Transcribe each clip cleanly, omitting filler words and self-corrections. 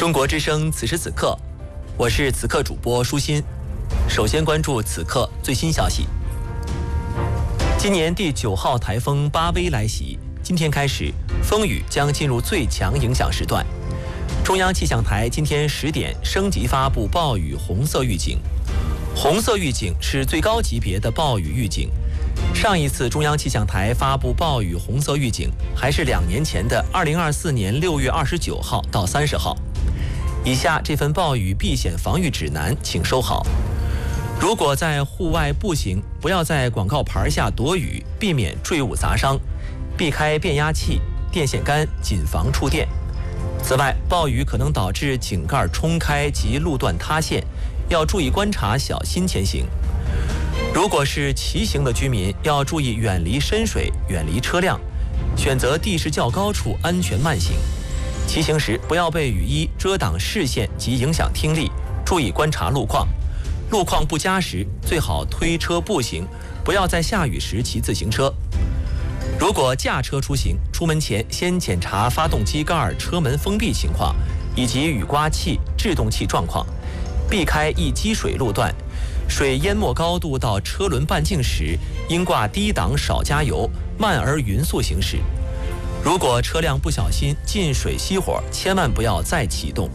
中国之声此时此刻，我是此刻主播舒心。首先关注此刻最新消息。今年第9号台风巴威来袭，今天开始，风雨将进入最强影响时段。中央气象台今天10点升级发布暴雨红色预警。红色预警是最高级别的暴雨预警。上一次中央气象台发布暴雨红色预警，还是2年前的2024年6月29号到30号。以下这份暴雨避险防御指南，请收好。如果在户外步行，不要在广告牌下躲雨，避免坠物砸伤，避开变压器、电线杆，谨防触电。此外，暴雨可能导致井盖冲开及路段塌陷，要注意观察，小心前行。如果是骑行的居民，要注意远离深水，远离车辆，选择地势较高处安全慢行。骑行时不要被雨衣遮挡视线及影响听力，注意观察路况。路况不佳时，最好推车步行，不要在下雨时骑自行车。如果驾车出行，出门前先检查发动机盖、车门封闭情况，以及雨刮器、制动器状况，避开易积水路段。水淹没高度到车轮半径时，应挂低档少加油，慢而匀速行驶。如果车辆不小心进水熄火，千万不要再启动。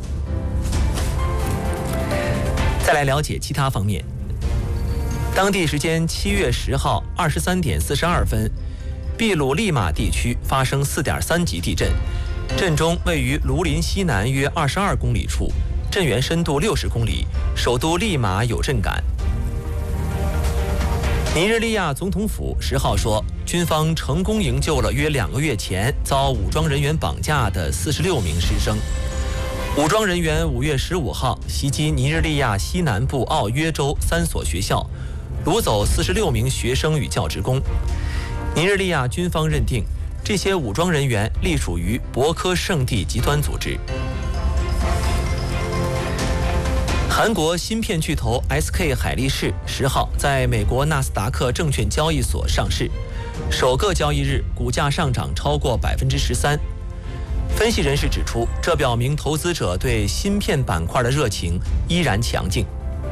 再来了解其他方面。当地时间7月10号23点42分，秘鲁利马地区发生4.3级地震，震中位于卢林西南约22公里处，震源深度60公里，首都利马有震感。尼日利亚总统府10号说，军方成功营救了约2个月前遭武装人员绑架的46名师生。武装人员5月15号袭击尼日利亚西南部奥约州3所学校，掳走46名学生与教职工。尼日利亚军方认定，这些武装人员隶属于博科圣地极端组织。韩国芯片巨头 SK 海力士10号在美国纳斯达克证券交易所上市，首个交易日股价上涨超过13%。分析人士指出，这表明投资者对芯片板块的热情依然强劲。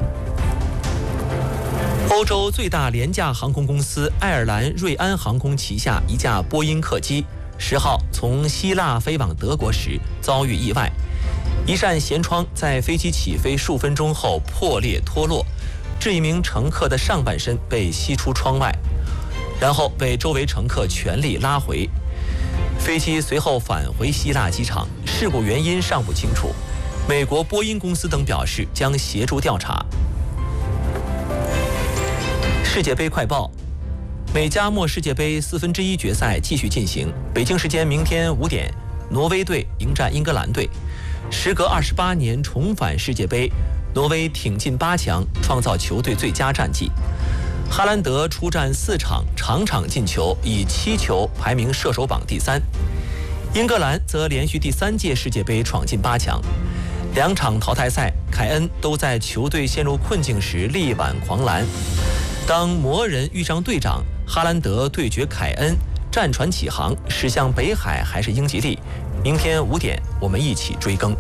欧洲最大廉价航空公司爱尔兰瑞安航空旗下一架波音客机10号从希腊飞往德国时遭遇意外，一扇舷窗在飞机起飞数分钟后破裂脱落，致一名乘客的上半身被吸出窗外，然后被周围乘客全力拉回。飞机随后返回希腊机场，事故原因尚不清楚。美国波音公司等表示将协助调查。世界杯快报：美加墨世界杯1/4决赛继续进行，北京时间明天5点，挪威队迎战英格兰队。时隔28年重返世界杯，挪威挺进8强，创造球队最佳战绩。哈兰德出战4场，场场进球，以7球排名射手榜第3。英格兰则连续第3届世界杯闯进8强。2场淘汰赛，凯恩都在球队陷入困境时力挽狂澜。当魔人遇上队长，哈兰德对决凯恩，战船起航，驶向北海还是英吉利？明天5点，我们一起追更。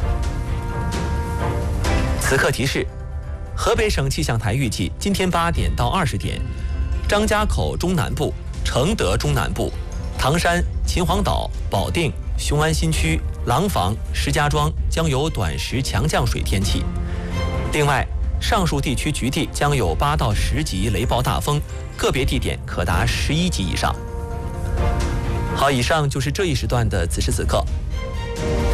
此刻提示：河北省气象台预计今天8点到20点，张家口中南部、承德中南部、唐山、秦皇岛、保定、雄安新区、廊坊、石家庄将有短时强降水天气。另外，上述地区局地将有8到10级雷暴大风，个别地点可达11级以上。好，以上就是这一时段的此时此刻。